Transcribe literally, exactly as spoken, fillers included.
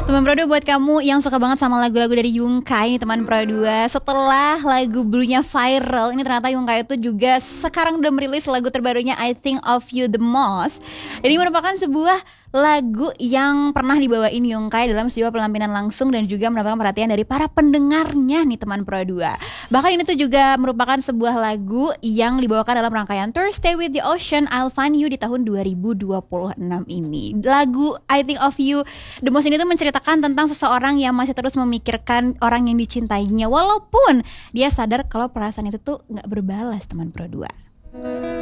Teman Pro dua, buat kamu yang suka banget sama lagu-lagu dari Yungkai nih teman Pro dua, setelah lagu Blue-nya viral, ini ternyata Yungkai itu juga sekarang udah merilis lagu terbarunya I Think of You the Most. Ini merupakan sebuah lagu yang pernah dibawain Yungkai dalam sebuah pelampinan langsung dan juga mendapatkan perhatian dari para pendengarnya nih teman Pro dua. Bahkan ini tuh juga merupakan sebuah lagu yang dibawakan dalam rangkaian tour Stay With The Ocean I'll Find You di tahun dua ribu dua puluh enam ini. Lagu I Think of You the Most ini tuh menceritakan tentang seseorang yang masih terus memikirkan orang yang dicintainya walaupun dia sadar kalau perasaan itu tuh gak berbalas teman Pro dua.